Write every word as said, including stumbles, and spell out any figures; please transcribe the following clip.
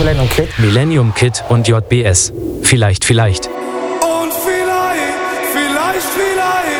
Millennium Kid. Millennium Kid und J B S. Vielleicht, vielleicht.